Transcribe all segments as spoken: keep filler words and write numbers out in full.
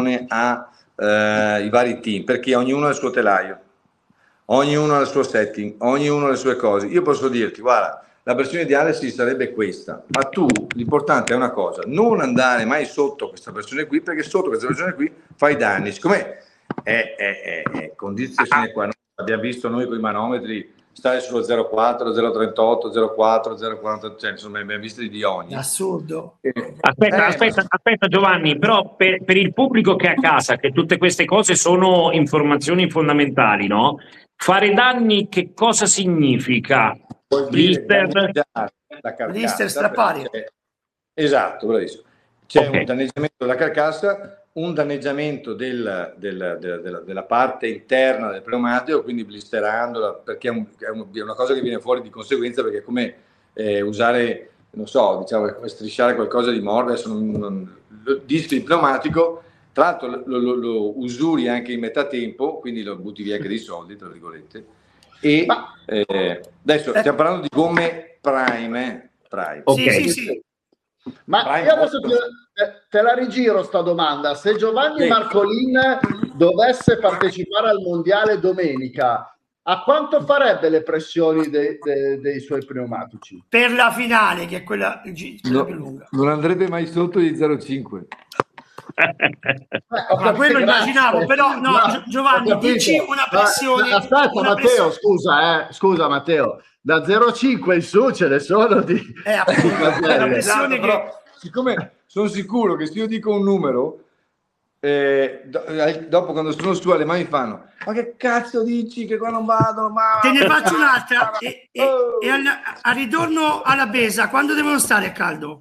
relazione ai eh, vari team, perché ognuno ha il suo telaio, ognuno ha il suo setting, ognuno ha le sue cose. Io posso dirti, guarda, la versione ideale sì sarebbe questa, ma tu l'importante è una cosa, non andare mai sotto questa versione qui, perché sotto questa versione qui fai danni. Siccome è, è, è, è condizione sine qua non, abbiamo visto noi con i manometri stare sullo zero virgola quattro, zero virgola trentotto, zero virgola quattro, zero virgola quaranta, cioè insomma abbiamo visto di ogni. Assurdo. Aspetta, Eh, aspetta, ma... aspetta Giovanni, però per, per il pubblico che è a casa, che tutte queste cose sono informazioni fondamentali, no? Fare danni che cosa significa? Blister? La Blister strappare. Esatto, bravissimo. C'è Okay. un danneggiamento della carcassa, un danneggiamento del, del, del, della, della parte interna del pneumatico, quindi blisterandola, perché è, un, è, un, è una cosa che viene fuori di conseguenza, perché è come eh, usare, non so, diciamo, è come strisciare qualcosa di morbido, adesso non, non, lo, dischi il pneumatico, tra l'altro lo, lo, lo usuri anche in metà tempo, quindi lo butti via anche dei soldi, tra virgolette. E Ma... eh, adesso stiamo parlando di gomme Prime, eh? Prime. Okay. Sì, sì, sì. Ma Prime io adesso te, te la rigiro sta domanda. Se Giovanni sì. Marcolin dovesse partecipare al mondiale domenica, a quanto farebbe le pressioni de, de, dei suoi pneumatici? Per la finale, che è quella, quella No, più lunga. non andrebbe mai sotto gli zero virgola cinque. Eh, Ma quello immaginavo, però no, no Giovanni, dici una pressione. Aspetta, una Matteo, pressione... scusa, eh, scusa Matteo, da zero virgola cinque in su ce ne sono di... Eh, appunto, una pressione esatto, che... però, siccome sono sicuro che se io dico un numero, eh, do, dopo quando sono su alle mani fanno, ma che cazzo dici che qua non vado? Ma... Te ne faccio un'altra. E, e, oh. e al, al ritorno alla Besa, quando devono stare a caldo?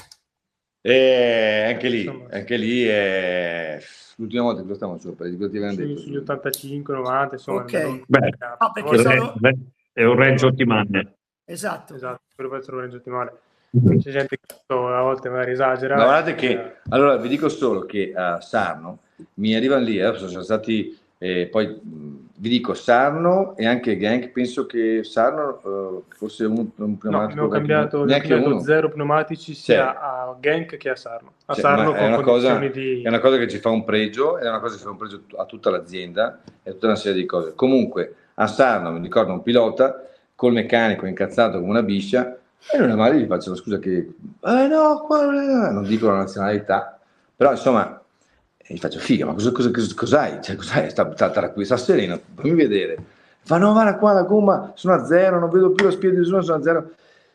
Eh, anche lì, anche lì è... l'ultima volta che lo stavamo sopra, sì, sugli ottantacinque novanta, insomma. Ok. Beh, no, perché sono... è un range ottimale. Esatto. Esatto, per essere un range ottimale. C'è gente che a volte magari esagera. Ma guardate che, allora vi dico solo che a Sarno mi arrivano lì, eh, sono stati, eh, poi mh, vi dico Sarno e anche Genk, penso che Sarno uh, fosse un, un pneumatico. No, abbiamo cambiato, cambiato zero pneumatici sia cioè, a Genk che a Sarno. A cioè, Sarno è, una cosa, di... è una cosa che ci fa un pregio, è una cosa che fa un pregio a tutta l'azienda e a tutta una serie di cose. Comunque a Sarno mi ricordo un pilota col meccanico incazzato come una biscia. E non è male, gli faccio scusa che eh no, qua non dico la nazionalità, però insomma gli faccio figa, ma cosa, cosa, cosa, cos'hai? Cioè, cos'hai? Sta, sta, sta, sta sereno, fammi vedere. Fa no, guarda qua la gomma, sono a zero, non vedo più la spia di nessuno, sono a zero.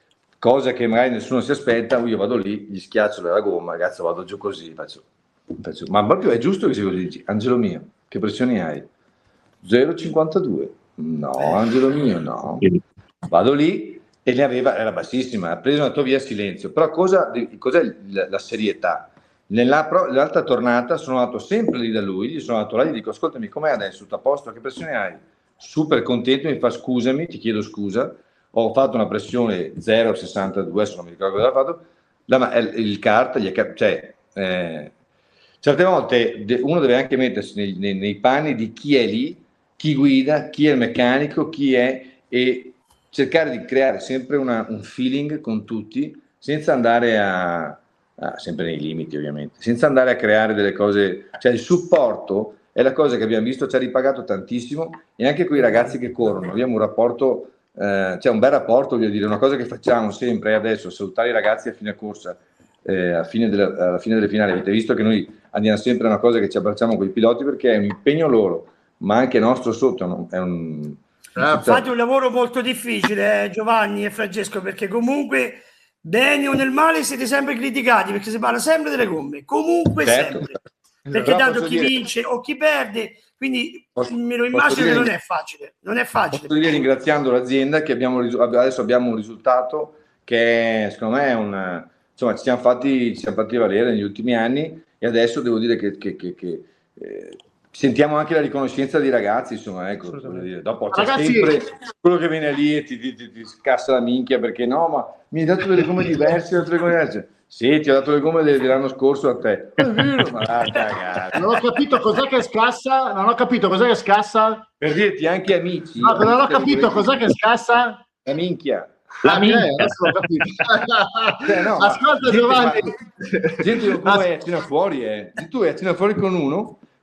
Cosa che magari nessuno si aspetta, io vado lì, gli schiaccio la gomma, ragazzi, vado giù così, faccio, faccio ma proprio è giusto che sia così, dici, Angelo mio, che pressioni hai? zero virgola cinquantadue. No, Angelo mio, no. Vado lì. E ne aveva, era bassissima, ha preso una tua via silenzio. Però cosa, cos'è la, la serietà? Nell'altra tornata sono andato sempre lì da lui, gli sono andato là e gli dico, ascoltami, com'è adesso? Tutto a posto? Che pressione hai? Super contento, mi fa scusami, ti chiedo scusa, ho fatto una pressione zero virgola sessantadue, adesso non mi ricordo cosa ha fatto, la, il kart, gli è, cioè, eh, certe volte uno deve anche mettersi nei, nei, nei panni di chi è lì, chi guida, chi è il meccanico, chi è... e cercare di creare sempre una, un feeling con tutti senza andare a, a sempre nei limiti ovviamente, senza andare a creare delle cose, cioè il supporto è la cosa che abbiamo visto, ci ha ripagato tantissimo e anche con i ragazzi che corrono, abbiamo un rapporto, eh, cioè un bel rapporto, voglio dire, una cosa che facciamo sempre e adesso, salutare i ragazzi a fine corsa, eh, a fine della, alla fine delle finali, avete visto che noi andiamo sempre a una cosa che ci abbracciamo con i piloti perché è un impegno loro, ma anche nostro sotto, no? È un... Eh, fate un lavoro molto difficile, eh, Giovanni e Francesco, perché comunque bene o nel male siete sempre criticati perché si parla sempre delle gomme, comunque certo. sempre, perché però tanto chi dire... vince o chi perde, quindi posso, me lo immagino dire... che non è facile, non è facile. Posso dire ringraziando l'azienda che abbiamo adesso abbiamo un risultato che secondo me è un, insomma ci siamo fatti, ci siamo fatti valere negli ultimi anni e adesso devo dire che, che, che, che eh, sentiamo anche la riconoscenza dei ragazzi, insomma, ecco, voglio dire. Dopo c'è ragazzi... sempre quello che viene lì e ti, ti, ti, ti scassa la minchia perché no, ma mi hai dato delle gomme diverse, delle gomme diverse. Sì, ti ho dato le gomme dell'anno scorso a te. È vero, ma cagare. Non ho capito cos'è che scassa, non ho capito cos'è che scassa. Per dirti anche amici. No, non ho capito cos'è che scassa. La minchia. La Ah, minchia. ok, adesso l'ho capito. Cioè, no, ma Ascolta gente Giovanni, fa- gente con cui vai a cena fuori, eh. Se tu vai a cena fuori con uno